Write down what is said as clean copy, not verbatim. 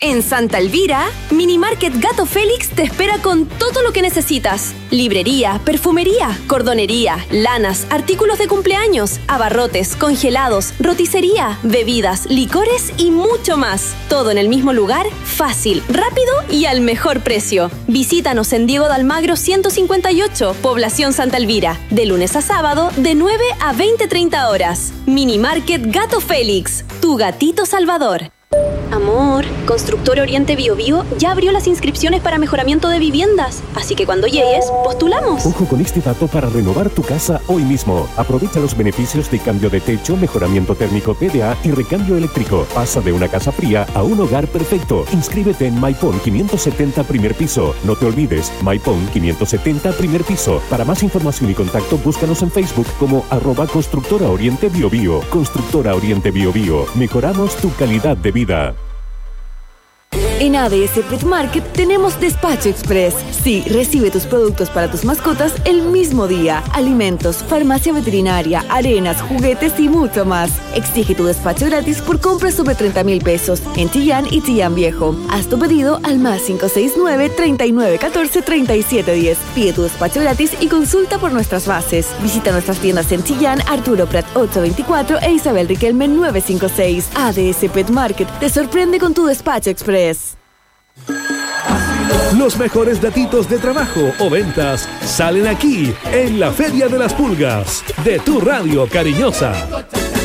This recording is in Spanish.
En Santa Elvira, Mini Market Gato Félix te espera con todo lo que necesitas. Librería, perfumería, cordonería, lanas, artículos de cumpleaños, abarrotes, congelados, roticería, bebidas, licores y mucho más. Todo en el mismo lugar, fácil, rápido y al mejor precio. Visítanos en Diego de Almagro 158, Población Santa Elvira, de lunes a sábado de 9 a 20:30 horas. Mini Market Gato Félix, tu gatito salvador. Amor, Constructora Oriente Biobío ya abrió las inscripciones para mejoramiento de viviendas, así que cuando llegues, postulamos. Ojo con este dato para renovar tu casa hoy mismo. Aprovecha los beneficios de cambio de techo, mejoramiento térmico PDA y recambio eléctrico. Pasa de una casa fría a un hogar perfecto. Inscríbete en Maipón 570 primer piso. No te olvides, Maipón 570 primer piso. Para más información y contacto, búscanos en Facebook como @Constructora Oriente Biobío. Constructora Oriente Biobío. Mejoramos tu calidad de vida. En ADS Pet Market tenemos Despacho Express. Sí, recibe tus productos para tus mascotas el mismo día. Alimentos, farmacia veterinaria, arenas, juguetes y mucho más. Exige tu despacho gratis por compras sobre 30,000 pesos en Chillán y Chillán Viejo. Haz tu pedido al más 569-3914-3710. Pide tu despacho gratis y consulta por nuestras bases. Visita nuestras tiendas en Chillán, Arturo Prat 824 e Isabel Riquelme 956. ADS Pet Market te sorprende con tu Despacho Express. Los mejores datitos de trabajo o ventas salen aquí en la Feria de las Pulgas de tu radio cariñosa.